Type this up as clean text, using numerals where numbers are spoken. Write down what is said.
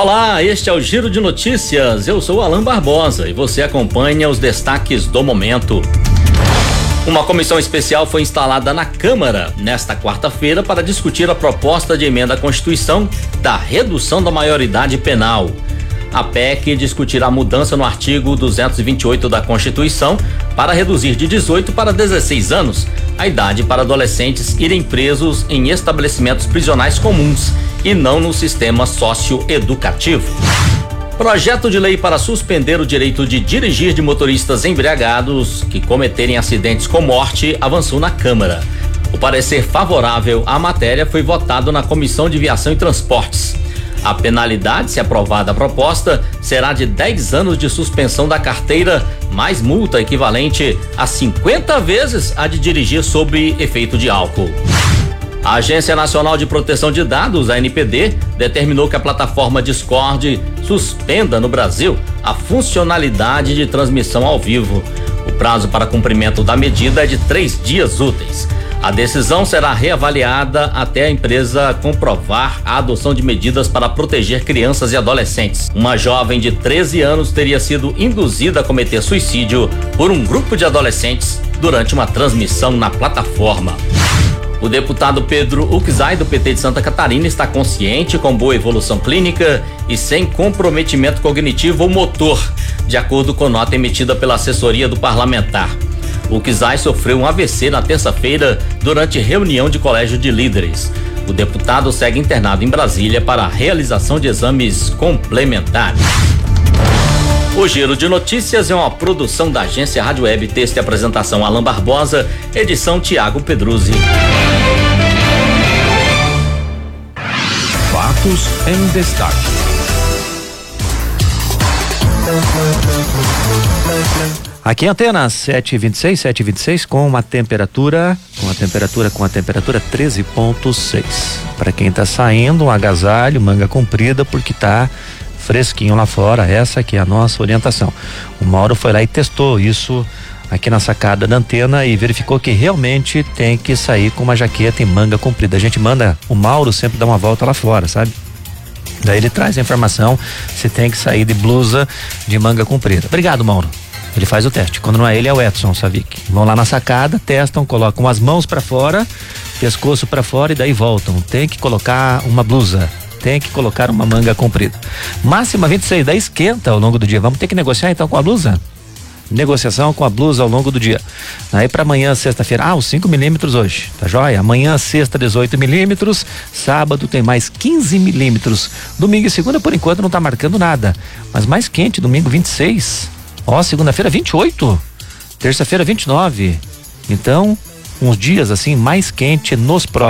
Olá, este é o Giro de Notícias. Eu sou Alan Barbosa e você acompanha os destaques do momento. Uma comissão especial foi instalada na Câmara nesta quarta-feira para discutir a proposta de emenda à Constituição da redução da maioridade penal. A PEC discutirá a mudança no artigo 228 da Constituição para reduzir de 18 para 16 anos a idade para adolescentes irem presos em estabelecimentos prisionais comuns e não no sistema socioeducativo. Projeto de lei para suspender o direito de dirigir de motoristas embriagados que cometerem acidentes com morte avançou na Câmara. O parecer favorável à matéria foi votado na Comissão de Viação e Transportes. A penalidade, se aprovada a proposta, será de 10 anos de suspensão da carteira, mais multa equivalente a 50 vezes a de dirigir sob efeito de álcool. A Agência Nacional de Proteção de Dados, a ANPD, determinou que a plataforma Discord suspenda no Brasil a funcionalidade de transmissão ao vivo. O prazo para cumprimento da medida é de 3 dias úteis. A decisão será reavaliada até a empresa comprovar a adoção de medidas para proteger crianças e adolescentes. Uma jovem de 13 anos teria sido induzida a cometer suicídio por um grupo de adolescentes durante uma transmissão na plataforma. O deputado Pedro Uczai, do PT de Santa Catarina, está consciente, com boa evolução clínica e sem comprometimento cognitivo ou motor, de acordo com nota emitida pela assessoria do parlamentar. O Uczai sofreu um AVC na terça-feira durante reunião de colégio de líderes. O deputado segue internado em Brasília para a realização de exames complementares. O Giro de Notícias é uma produção da agência Rádio Web, texto e apresentação Alan Barbosa, edição Tiago Pedruzzi. Fatos em destaque. Aqui em Atenas, 7h26, com a temperatura 13,6. Para quem tá saindo, um agasalho, manga comprida, porque tá fresquinho lá fora. Essa aqui é a nossa orientação. O Mauro foi lá e testou isso aqui na sacada da Antena e verificou que realmente tem que sair com uma jaqueta e manga comprida. A gente manda o Mauro sempre dar uma volta lá fora, sabe? Daí ele traz a informação se tem que sair de blusa de manga comprida. Obrigado, Mauro. Ele faz o teste. Quando não é ele, é o Edson Savic. Vão lá na sacada, testam, colocam as mãos para fora, pescoço para fora e daí voltam. Tem que colocar uma blusa, tem que colocar uma manga comprida. Máxima 26, daí esquenta ao longo do dia. Vamos ter que negociar então com a blusa? Negociação com a blusa ao longo do dia. Aí para amanhã, sexta-feira, os 5 milímetros hoje, tá joia? Amanhã, sexta, 18 milímetros, sábado tem mais 15 milímetros. Domingo e segunda, por enquanto, não tá marcando nada. Mas mais quente, domingo 26. Segunda-feira 28, terça-feira 29. Então, uns dias assim mais quente nos próximos.